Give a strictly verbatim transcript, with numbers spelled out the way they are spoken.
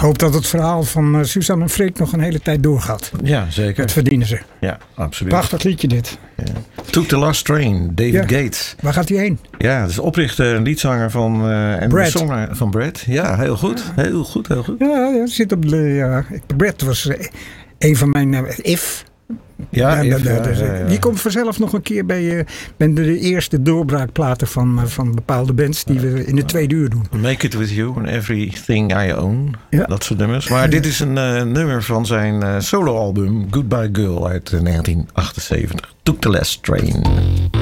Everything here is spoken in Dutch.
hoop dat het verhaal van uh, Suzanne en Freek nog een hele tijd doorgaat. Ja, zeker. Dat verdienen ze. Ja, absoluut. Prachtig liedje dit. Ja. Took the Last Train, David ja. Gates. Waar gaat hij heen? Ja, dat is oprichter en liedzanger van uh, en Brad. Zanger van Brad. Ja, heel goed. Heel goed, heel goed. Ja, ja zit op de. Ja. Brad was uh, een van mijn uh, if. Ja, ja, if, de, de, de, ja, ja, ja. Die komt vanzelf nog een keer bij uh, ben de, de eerste doorbraakplaten van, uh, van bepaalde bands die we in de tweede uur doen. Make It With You and Everything I Own. Ja. Dat soort nummers. Maar dit is een uh, nummer van zijn uh, soloalbum Goodbye Girl uit uh, negentien achtenzeventig. Took the Last Train.